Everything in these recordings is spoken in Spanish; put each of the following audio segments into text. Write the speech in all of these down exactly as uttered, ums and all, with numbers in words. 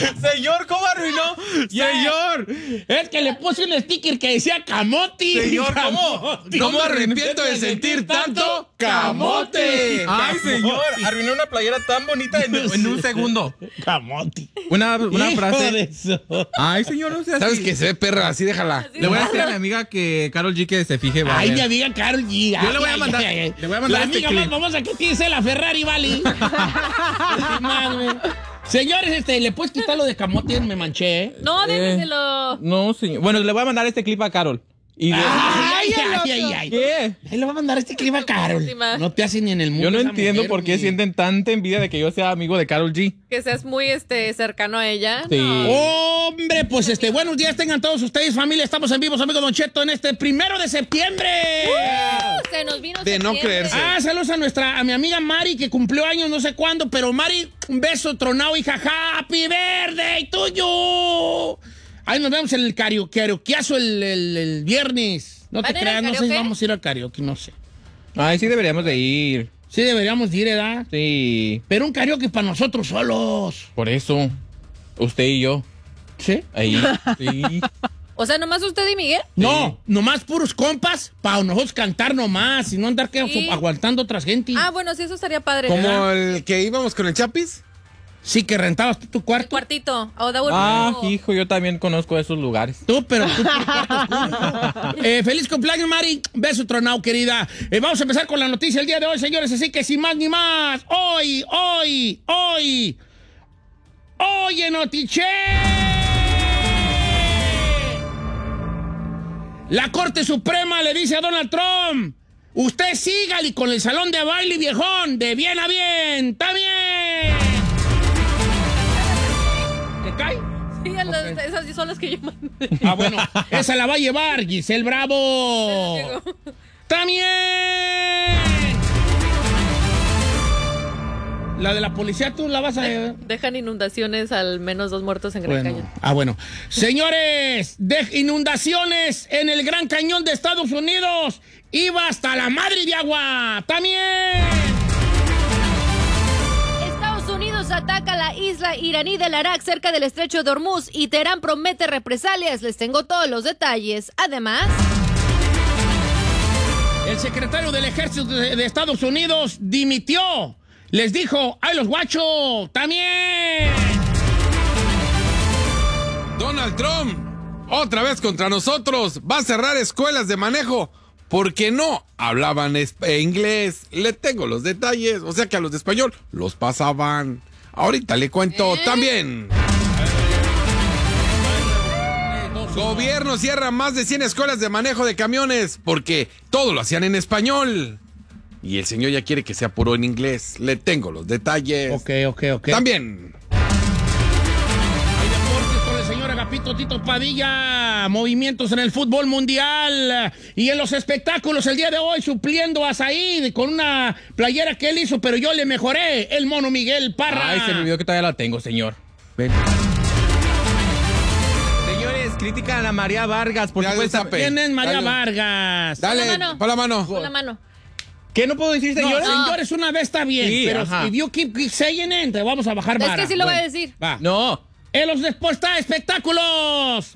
Señor, ¿cómo arruinó? Señor, es que le puse un sticker que decía camote. Señor, ¿cómo? No me arrepiento de sentir tanto camote. Ay, señor, arruinó una playera tan bonita en, en un segundo. Camote. Una, una frase. Eso. Ay, señor, no sé. ¿Sabes que se ve perra? Así déjala. Le voy a decir a mi amiga que Karol G que se fije. Va, Ay, mi amiga Karol G. Yo le voy a mandar, le voy a mandar la este amiga clip. más famosa que tiene la Ferrari, vale. Señores, este, ¿le puedes quitar lo de camote? Me manché, ¿eh? No, déjeselo. No, señor. Bueno, le voy a mandar este clip a Karol. Y de... Ay, ay, ay, ay. ¿Qué? Ahí le va a mandar este clip a Karol. No te hacen ni en el mundo. Yo no esa entiendo mujer, por qué ni... sienten tanta envidia de que yo sea amigo de Karol G. Que seas muy este cercano a ella. Sí. No. Hombre, pues este, buenos días tengan todos ustedes, familia. Estamos en vivo, amigo Don Cheto, en este primero de septiembre. Uh, se nos vino De no septiembre. creerse. Ah, saludos a nuestra, a mi amiga Mari, que cumplió años no sé cuándo, pero Mari, un beso tronado, hija, happy birthday tuyo. Ahí nos vemos en el karaoke, karaokeazo el, el, el viernes. No te ¿Van a ir al creas, no sé si karaoke? vamos a ir al karaoke, no sé. Ay, sí deberíamos de ir. Sí deberíamos ir, ¿verdad? Sí. Pero un karaoke para nosotros solos. Por eso. Usted y yo. ¿Sí? Ahí. Sí. O sea, nomás usted y Miguel. No, nomás puros compas, para nosotros cantar nomás y no andar que, Sí. aguantando otras gente. Ah, bueno, sí, eso estaría padre. Como el que íbamos con el Chapis. Sí, que rentabas tú tu El cuarto. cuartito. O da un- Ah, hijo, yo también conozco esos lugares. Tú, pero tú por cuarto oscuro. eh, Feliz cumpleaños, Mari. Beso tronado, querida. Eh, vamos a empezar con la noticia el día de hoy, señores. Así que sin más ni más, hoy, hoy, hoy, hoy en Notiche. La Corte Suprema le dice a Donald Trump: usted sígale con el salón de baile, viejón, de bien a bien. ¿Está bien? ¿Te cae? Sí, las- esas sí son las que yo mandé. Ah, bueno, esa la va a llevar Giselle Bravo. Llegó. ¡También! La de la policía, ¿tú la vas a llevar? Dejan inundaciones, al menos dos muertos en Gran Bueno. Cañón. Ah, bueno. Señores, de inundaciones en el Gran Cañón de Estados Unidos. Iba hasta la madre de agua. ¡También! Estados Unidos ataca la isla iraní del Arak cerca del estrecho de Hormuz y Teherán promete represalias. Les tengo todos los detalles. Además, El secretario del Ejército de, de Estados Unidos dimitió. Les dijo: ¡ay, los guachos! ¡También! Donald Trump, otra vez contra nosotros, va a cerrar escuelas de manejo porque no hablaban es- eh, inglés. Le tengo los detalles, o sea que a los de español los pasaban. Ahorita le cuento también. Gobierno cierra más de cien escuelas de manejo de camiones porque todo lo hacían en español. Y el señor ya quiere que sea puro en inglés. Le tengo los detalles. Ok, ok, ok. También. Hay deportes con el señor Agapito Tito Padilla. Movimientos en el fútbol mundial. Y en los espectáculos el día de hoy, supliendo a Said con una playera que él hizo, pero yo le mejoré. El mono Miguel Parra. Ay, se me olvidó que todavía la tengo, señor. Ven. Señores, critican a María Vargas, por Ya supuesto. destape. ¿Quién es María Dale. Vargas? Dale, Pon la mano. pon la mano. con la mano. ¿Qué no puedo decir, No, señor? señores, una vez está bien, Sí, pero ajá. if you keep saying it, te vamos a bajar Es vara. que sí lo voy a Bueno, decir. Va. No. En los después está espectáculos.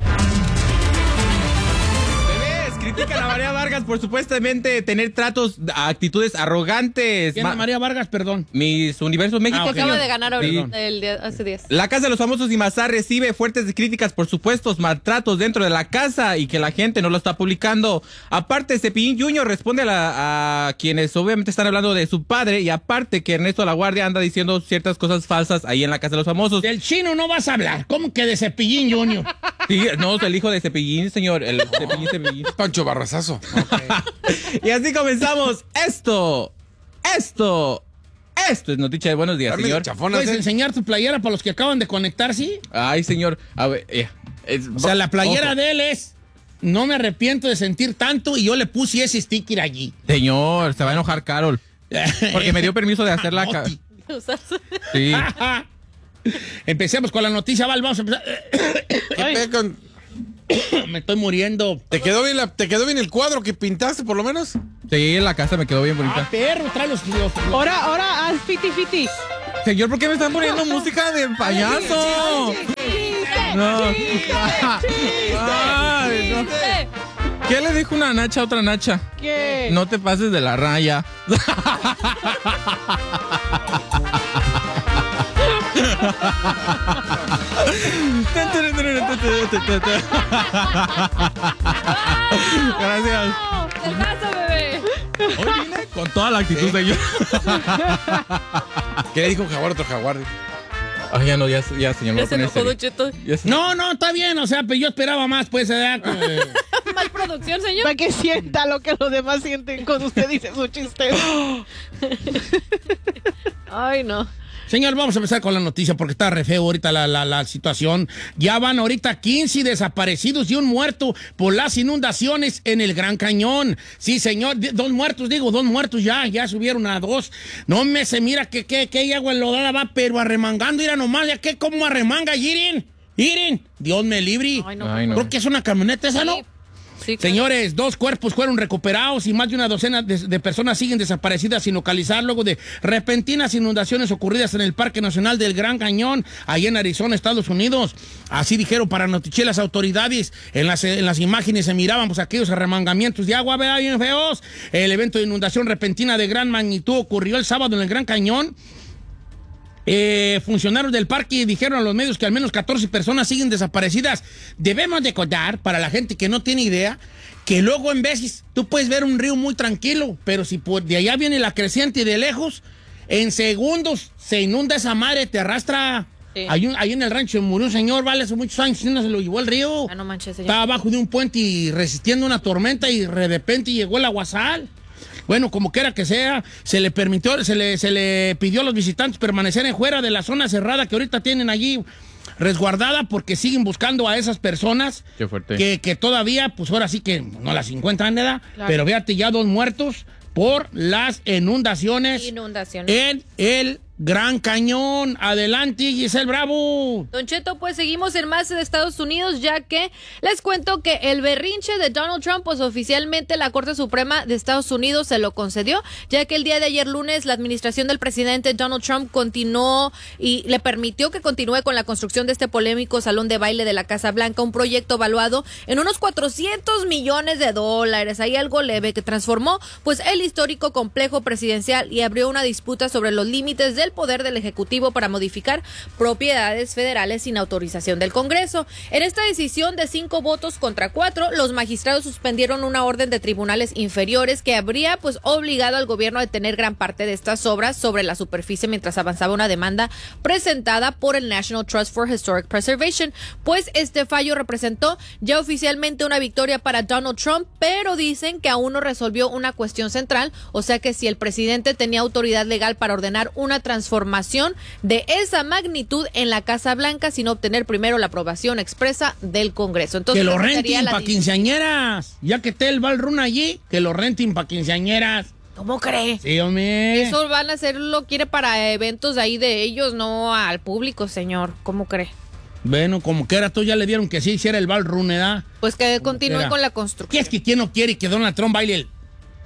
Bebés, critican a María Vargas por supuestamente tener tratos, actitudes arrogantes. ¿Quién Ma- es María Vargas? Perdón. Mis Universos México, Ah, ok. señor. Acaba de ganar ahorita, Sí. el día, hace días. La Casa de los Famosos y Mazar recibe fuertes críticas por supuestos maltratos dentro de la casa y que la gente no lo está publicando. Aparte, Cepillín junior responde a, la- a quienes obviamente están hablando de su padre y aparte que Ernesto La Guardia anda diciendo ciertas cosas falsas ahí en la Casa de los Famosos. Del chino no vas a hablar. ¿Cómo que de Cepillín Junior? Sí, no, es el hijo de Cepillín, señor. El Cepillín, Cepillín. Pancho Barrazazo. Y así comenzamos. Esto, esto, esto es noticia de buenos días, Dame señor. chafonas, ¿Puedes ¿eh? enseñar tu playera para los que acaban de conectarse? Ay, señor. A ver, eh, es- O sea, la playera Ojo. de él es: no me arrepiento de sentir tanto, y yo le puse ese sticker allí. Señor, se va a enojar Carol. Porque me dio permiso de hacer la... ca- Sí. Empecemos con la noticia, Val. Vamos a empezar. ¿Qué Ay, pe- con- me estoy muriendo. ¿Te quedó bien la- ¿Te quedó bien el cuadro que pintaste, por lo menos? Sí, la casa me quedó bien Ah, bonita. perro, trae los... los- los- Ahora, ahora haz fiti fiti. Señor, ¿por qué me están poniendo música de payaso? No. ¡Chiste! Ay, no. ¡Chiste! ¿Qué le dijo una nacha a otra nacha? ¿Qué? No te pases de la raya. Gracias. ¡No! ¡Abrazo, bebé! Hoy vine con toda la actitud, señor. ¿Qué le dijo un jaguar a otro jaguar? Ay, ya no, ya, ya señor. me Ya voy a se poner enojó, serio. Don Cheto. Ya se- No, no, está bien, o sea, pero yo esperaba más, pues, ¿verdad? Eh, Mal producción, señor. Para que sienta lo que los demás sienten cuando usted dice su chiste. Ay, no. Señor, vamos a empezar con la noticia porque está re feo ahorita la, la, la situación. Ya van ahorita quince desaparecidos y un muerto por las inundaciones en el Gran Cañón. Sí, señor, di- dos muertos, digo, dos muertos ya, ya subieron a dos. No me se mira que, que, que agua enlodada va, pero arremangando, mira nomás, ya que como arremanga, Irin, Irin, Dios me libre. Ay, no. Ay, no. Creo que es una camioneta esa, ¿no? Sí. Sí, claro. Señores, dos cuerpos fueron recuperados y más de una docena de, de personas siguen desaparecidas sin localizar luego de repentinas inundaciones ocurridas en el Parque Nacional del Gran Cañón, allá en Arizona, Estados Unidos. Así dijeron para Notiche las autoridades. En las, en las imágenes se miraban pues, aquellos arremangamientos de agua, ¿verdad? Bien feos. El evento de inundación repentina de gran magnitud ocurrió el sábado en el Gran Cañón. Eh, funcionarios del parque dijeron a los medios que al menos catorce personas siguen desaparecidas. Debemos de contar, para la gente que no tiene idea, que luego en veces tú puedes ver un río muy tranquilo, pero si por de allá viene la creciente y de lejos, en segundos se inunda esa madre, te arrastra. Sí. Ahí, un- ahí en el rancho murió un señor, vale, hace muchos años, y no se lo llevó el río. Ah, no manches, señor. Estaba abajo de un puente y resistiendo una tormenta y de repente llegó el aguasal. Bueno, como quiera que sea, se le permitió, se le, se le pidió a los visitantes permanecer en fuera de la zona cerrada que ahorita tienen allí resguardada porque siguen buscando a esas personas Qué fuerte. que, que todavía, pues ahora sí que no las encuentran, ¿verdad? Claro. Pero fíjate, ya dos muertos por las inundaciones Inundaciones. en el Gran Cañón. Adelante, Giselle Bravo. Don Cheto, pues seguimos en más de Estados Unidos, ya que les cuento que el berrinche de Donald Trump, pues oficialmente la Corte Suprema de Estados Unidos se lo concedió, ya que el día de ayer lunes la administración del presidente Donald Trump continuó y le permitió que continúe con la construcción de este polémico salón de baile de la Casa Blanca, un proyecto evaluado en unos cuatrocientos millones de dólares, ahí algo leve, que transformó pues el histórico complejo presidencial y abrió una disputa sobre los límites del poder del Ejecutivo para modificar propiedades federales sin autorización del Congreso. En esta decisión de cinco votos contra cuatro, los magistrados suspendieron una orden de tribunales inferiores que habría pues obligado al gobierno a detener gran parte de estas obras sobre la superficie mientras avanzaba una demanda presentada por el National Trust for Historic Preservation. Pues este fallo representó ya oficialmente una victoria para Donald Trump, pero dicen que aún no resolvió una cuestión central, o sea que si el presidente tenía autoridad legal para ordenar una transformación de esa magnitud en la Casa Blanca sin obtener primero la aprobación expresa del Congreso. Entonces, Que lo esa sería renten la para dis- quinceañeras. Ya que esté el ballroom allí, que lo renten para quinceañeras. ¿Cómo cree? Sí, hombre. Eso van a hacerlo, quiere para eventos de ahí de ellos, no al público, señor. ¿Cómo cree? Bueno, como que era tú, ya le dieron que sí hiciera el ballroom, ¿verdad? Pues que continúe quiera. con la ¿Qué construcción. es que quién no quiere que Donald Trump baile el,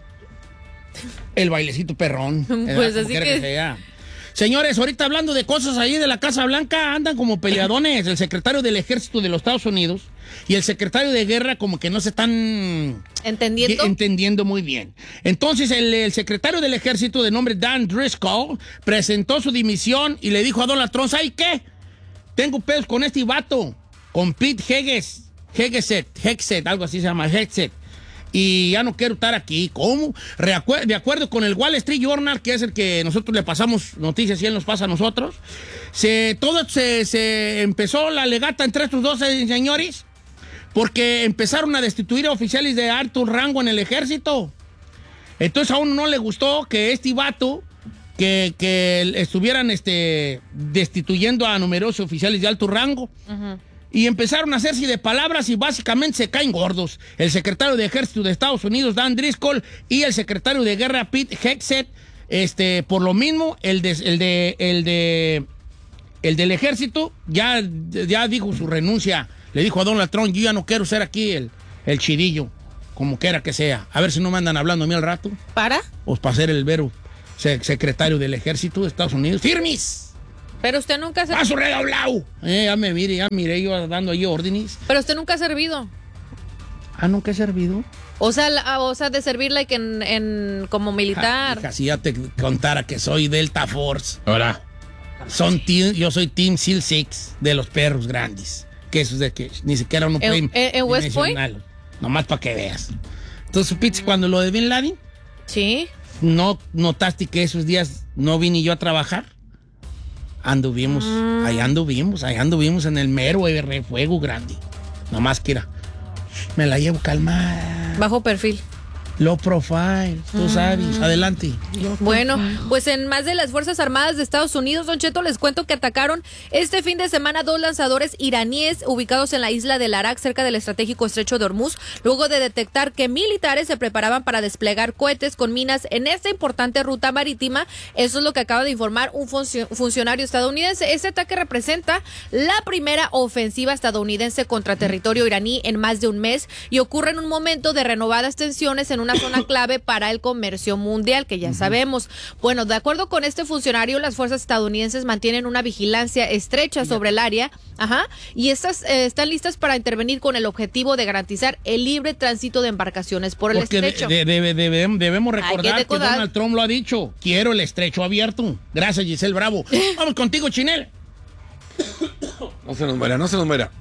el bailecito perrón? ¿verdad? Pues Como así quiera que- sea. Señores, ahorita hablando de cosas ahí de la Casa Blanca, andan como peleadones. El secretario del Ejército de los Estados Unidos y el secretario de Guerra como que no se están ¿Entendiendo? entendiendo muy bien. Entonces, el, el secretario del Ejército de nombre Dan Driscoll presentó su dimisión y le dijo a Donald Trump, ¿sabes qué? Tengo pedos con este vato, con Pete Heges, Hegeset, Hexet, algo así se llama, Hexet. Y ya no quiero estar aquí. ¿Cómo? Reacuer- de acuerdo con el Wall Street Journal, que es el que nosotros le pasamos noticias y él nos pasa a nosotros, se, todo se, se empezó la legata entre estos dos eh, señores porque empezaron a destituir a oficiales de alto rango en el ejército. Entonces a uno no le gustó que este vato, que, que estuvieran este, destituyendo a numerosos oficiales de alto rango. Y empezaron a hacerse de palabras y básicamente se caen gordos. El secretario de Ejército de Estados Unidos, Dan Driscoll, y el secretario de Guerra, Pete Hegseth, este, por lo mismo, el de, el de, el de, el del Ejército ya, ya dijo su renuncia. Le dijo a Donald Trump, yo ya no quiero ser aquí el, el chidillo, como quiera que sea. A ver si no me andan hablando a mí al rato. ¿Para? O para ser el vero se- secretario del Ejército de Estados Unidos. ¡Firmis! Pero usted nunca se... ¡Paso redoblado! Eh, ya me mire, ya miré yo dando ahí órdenes. Pero usted nunca ha servido. Ah, ¿nunca he servido? O sea, la, o sea de servir like, en, en, como militar. Ja, hija, si ya te contara que soy Delta Force. Ahora. Son team, yo soy Team SEAL seis de los perros grandes. Que eso es de que ni siquiera uno puede ¿En, en, en West Point? Nomás para que veas. Entonces, supiste cuando lo de Bin Laden, Sí. ¿no notaste que esos días no vine yo a trabajar? Anduvimos, mm. ahí anduvimos, ahí anduvimos en el mero fuego grande. Nomás que era, me la llevo calmada. Bajo perfil. Low profile, tú mm. sabes. Adelante. Bueno, pues en más de las Fuerzas Armadas de Estados Unidos, Don Cheto, les cuento que atacaron este fin de semana dos lanzadores iraníes ubicados en la isla de Arak, cerca del estratégico estrecho de Hormuz, luego de detectar que militares se preparaban para desplegar cohetes con minas en esta importante ruta marítima. Eso es lo que acaba de informar un funcio- funcionario estadounidense. Este ataque representa la primera ofensiva estadounidense contra territorio iraní en más de un mes y ocurre en un momento de renovadas tensiones en una zona clave para el comercio mundial, que ya sabemos. Bueno, de acuerdo con este funcionario, las fuerzas estadounidenses mantienen una vigilancia estrecha sobre el área, ajá, y estas eh, están listas para intervenir con el objetivo de garantizar el libre tránsito de embarcaciones por el Porque estrecho. de, de, de, de, debemos recordar Ay, que Donald Trump lo ha dicho. Quiero el estrecho abierto. Gracias, Giselle Bravo. Vamos contigo, Chinel. No se nos muera, no se nos muera.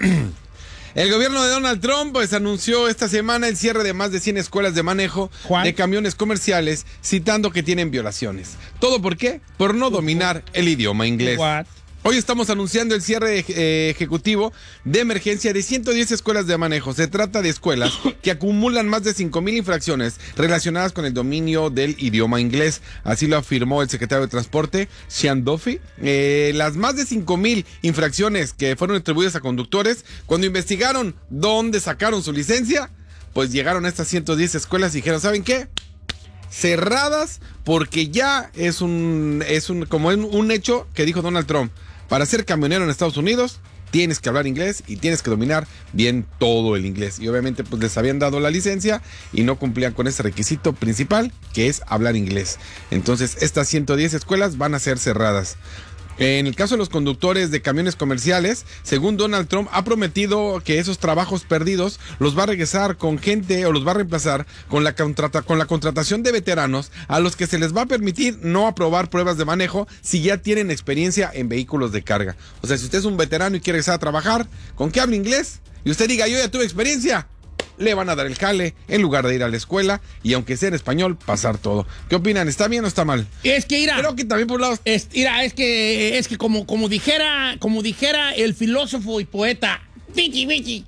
El gobierno de Donald Trump pues anunció esta semana el cierre de más de cien escuelas de manejo Juan. de camiones comerciales, citando que tienen violaciones. ¿Todo por qué? Por no dominar el idioma inglés. What? Hoy estamos anunciando el cierre eh, ejecutivo de emergencia de ciento diez escuelas de manejo. Se trata de escuelas que acumulan más de cinco mil infracciones relacionadas con el dominio del idioma inglés. Así lo afirmó el secretario de Transporte, Sean Duffy. Eh, las más de cinco mil infracciones que fueron atribuidas a conductores, cuando investigaron dónde sacaron su licencia, pues llegaron a estas ciento diez escuelas y dijeron, ¿saben qué? Cerradas, porque ya es un, es un, como un, un hecho que dijo Donald Trump. Para ser camionero en Estados Unidos, tienes que hablar inglés y tienes que dominar bien todo el inglés. Y obviamente pues les habían dado la licencia y no cumplían con ese requisito principal, que es hablar inglés. Entonces estas ciento diez escuelas van a ser cerradas. En el caso de los conductores de camiones comerciales, según Donald Trump, ha prometido que esos trabajos perdidos los va a regresar con gente o los va a reemplazar con la, contrata, con la contratación de veteranos a los que se les va a permitir no aprobar pruebas de manejo si ya tienen experiencia en vehículos de carga. O sea, si usted es un veterano y quiere regresar a trabajar, ¿con qué habla inglés? Y usted diga, yo ya tuve experiencia, le van a dar el jale en lugar de ir a la escuela y aunque sea en español, pasar todo. ¿Qué opinan? ¿Está bien o está mal? Es que irá. Creo que también por un lado... Es, mira, es que, es que como, como, dijera, como dijera el filósofo y poeta, Vicky, Vicky,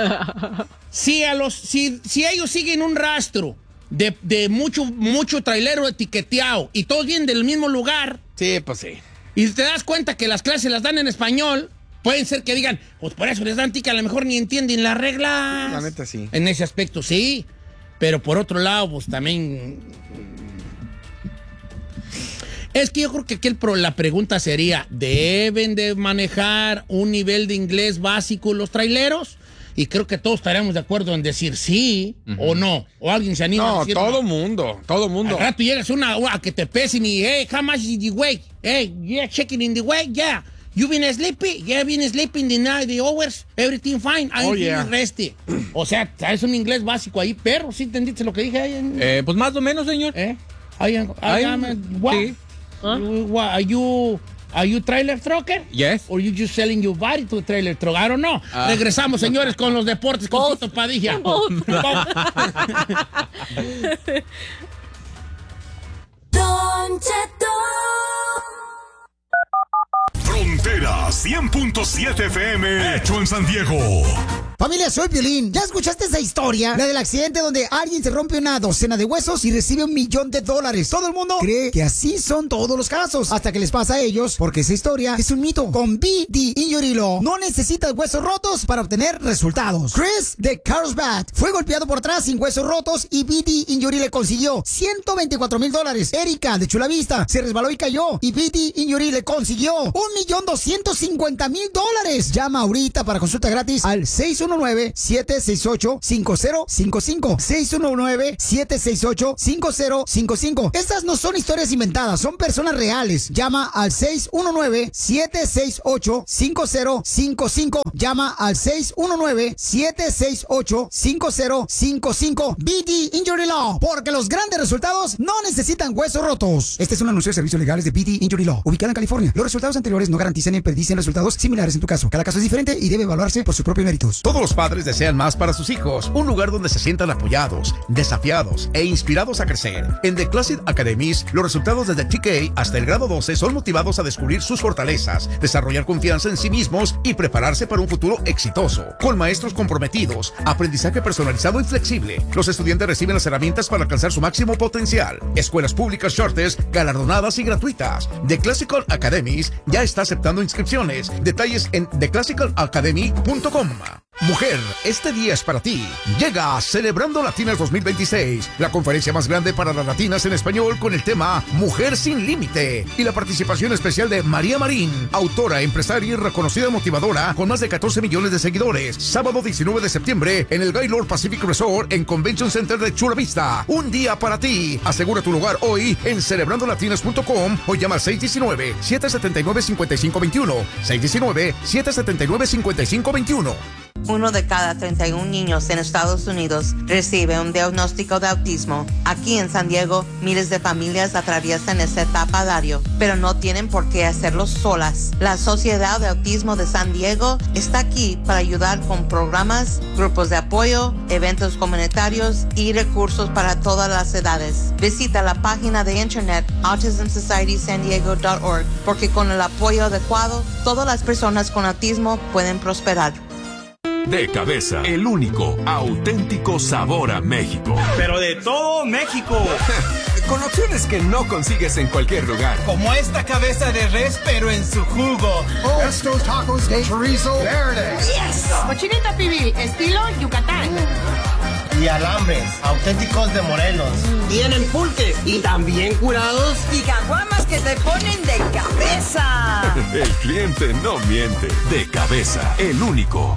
si, a los, si, si ellos siguen un rastro de, de mucho, mucho trailero etiqueteado y todos vienen del mismo lugar... Sí, pues sí. Y te das cuenta que las clases las dan en español... Pueden ser que digan, pues por eso les dan tica, a lo mejor ni entienden las reglas. La neta sí. En ese aspecto sí, pero por otro lado, pues también... Es que yo creo que aquí el pro, la pregunta sería, ¿deben de manejar un nivel de inglés básico los traileros? Y creo que todos estaríamos de acuerdo en decir sí uh-huh. o no. O alguien se anima no, a decir todo no. mundo, todo mundo. Al rato llegas a una a que te pesen y, hey, how much is the weight? Hey, yeah, checking in the weight, yeah. You been sleepy? Yeah, been sleeping the night, the hours, everything fine. I'm oh, feeling yeah. resty. O sea, es un inglés básico ahí, perro. ¿Sí entendiste lo que dije ahí? En... Eh, pues más o menos, señor. ¿Eh? I am, I am, what? Sí. ¿Ah? You, what, are you, are you trailer trucker? Yes. Or you just selling your body to a trailer truck? I don't know. Ah. Regresamos, señores, con los deportes con Tito Padilla. Don Cheto. Frontera cien punto siete F M, hecho en San Diego. Familia, soy Piolín. ¿Ya escuchaste esa historia? La del accidente donde alguien se rompe una docena de huesos y recibe un millón de dólares. Todo el mundo cree que así son todos los casos, hasta que les pasa a ellos, porque esa historia es un mito. Con B D Injury Law, no necesitas huesos rotos para obtener resultados. Chris de Carlsbad fue golpeado por atrás sin huesos rotos y B D Injury le consiguió ciento veinticuatro mil dólares. Erika de Chula Vista se resbaló y cayó y B D Injury le consiguió un millón doscientos cincuenta mil dólares. Llama ahorita para consulta gratis al seis uno uno nueve, siete seis ocho, cinco cero cinco cinco. seis uno nueve, siete seis ocho, cinco cero cinco cinco. Estas no son historias inventadas, son personas reales. Llama al seis uno nueve, siete seis ocho, cinco cero cinco cinco. Llama al seis uno nueve, siete seis ocho, cinco cero cinco cinco. B D Injury Law, porque los grandes resultados no necesitan huesos rotos. Este es un anuncio de servicios legales de B D Injury Law, ubicada en California. Los resultados anteriores no garantizan ni predicen resultados similares en tu caso. Cada caso es diferente y debe evaluarse por sus propios méritos. Todos los padres desean más para sus hijos, un lugar donde se sientan apoyados, desafiados e inspirados a crecer. En The Classic Academies, los resultados desde T K hasta el grado doce son motivados a descubrir sus fortalezas, desarrollar confianza en sí mismos y prepararse para un futuro exitoso. Con maestros comprometidos, aprendizaje personalizado y flexible, los estudiantes reciben las herramientas para alcanzar su máximo potencial. Escuelas públicas Charters, galardonadas y gratuitas. The Classical Academies ya está aceptando inscripciones. Detalles en the classical academy punto com. Mujer, este día es para ti. Llega Celebrando Latinas dos mil veintiséis, la conferencia más grande para las latinas en español con el tema Mujer sin Límite y la participación especial de María Marín, autora, empresaria y reconocida motivadora con más de catorce millones de seguidores. Sábado diecinueve de septiembre en el Gaylord Pacific Resort en Convention Center de Chula Vista. Un día para ti. Asegura tu lugar hoy en celebrando latinas punto com o llama al seis uno nueve, siete siete nueve, cinco cinco dos uno. seis uno nueve, siete siete nueve, cinco cinco dos uno. Uno de cada treinta y un niños en Estados Unidos recibe un diagnóstico de autismo. Aquí en San Diego, miles de familias atraviesan esta etapa a diario, pero no tienen por qué hacerlo solas. La Sociedad de Autismo de San Diego está aquí para ayudar con programas, grupos de apoyo, eventos comunitarios y recursos para todas las edades. Visita la página de internet autism society san diego punto org porque con el apoyo adecuado, todas las personas con autismo pueden prosperar. De Cabeza, el único, auténtico sabor a México. Pero de todo México. Con opciones que no consigues en cualquier lugar. Como esta cabeza de res, pero en su jugo. Oh, estos tacos de chorizo verde. Yes. Cochinita pibil, estilo Yucatán. Y alambres, auténticos de Morelos. Tienen pulques y también curados. Y caguamas que te ponen de cabeza. El cliente no miente. De Cabeza, el único.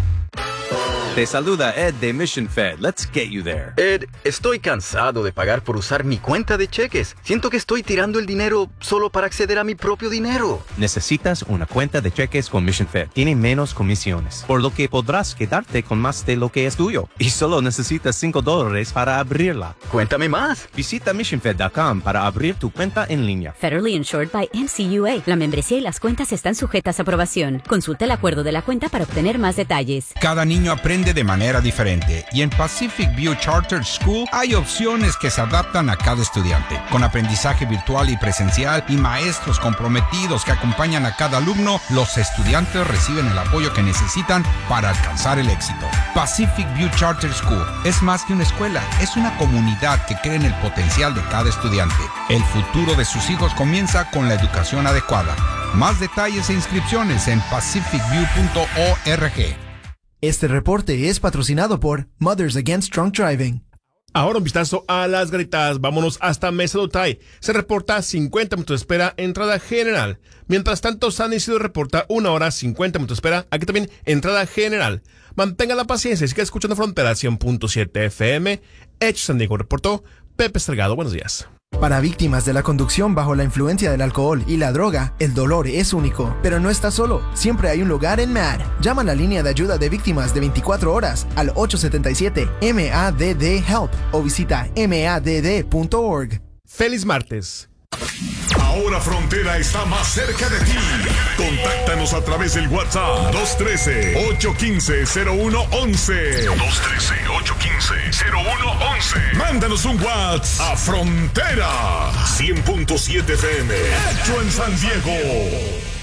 Te saluda Ed de Mission Fed. Let's get you there. Ed, estoy cansado de pagar por usar mi cuenta de cheques. Siento que estoy tirando el dinero solo para acceder a mi propio dinero. Necesitas una cuenta de cheques con Mission Fed. Tiene menos comisiones, por lo que podrás quedarte con más de lo que es tuyo. Y solo necesitas cinco dólares para abrirla. Cuéntame más. Visita mission fed punto com para abrir tu cuenta en línea. Federally insured by M C U A. La membresía y las cuentas están sujetas a aprobación. Consulta el acuerdo de la cuenta para obtener más detalles. Cada niño aprende de manera diferente y en Pacific View Charter School hay opciones que se adaptan a cada estudiante. Con aprendizaje virtual y presencial y maestros comprometidos que acompañan a cada alumno, los estudiantes reciben el apoyo que necesitan para alcanzar el éxito. Pacific View Charter School es más que una escuela, es una comunidad que cree en el potencial de cada estudiante. El futuro de sus hijos comienza con la educación adecuada. Más detalles e inscripciones en pacific view punto org. Este reporte es patrocinado por Mothers Against Drunk Driving. Ahora un vistazo a las garitas. Vámonos hasta Mesa de Otay. Se reporta cincuenta minutos de espera, entrada general. Mientras tanto, San Isidro reporta una hora cincuenta minutos de espera. Aquí también, entrada general. Mantenga la paciencia y siga escuchando Frontera cien punto siete F M. Hecho San Diego, reportó Pepe Salgado. Buenos días. Para víctimas de la conducción bajo la influencia del alcohol y la droga, el dolor es único, pero no estás solo. Siempre hay un lugar en M A D. Llama a la línea de ayuda de víctimas de veinticuatro horas al ocho siete siete M A D D HELP o visita m a d d punto org. Feliz martes. Ahora Frontera está más cerca de ti. Contáctanos a través del WhatsApp dos uno tres, ocho uno cinco, cero uno uno uno. dos uno tres, ocho uno cinco, cero uno uno uno. Mándanos un WhatsApp a Frontera cien punto siete F M. Hecho en San Diego.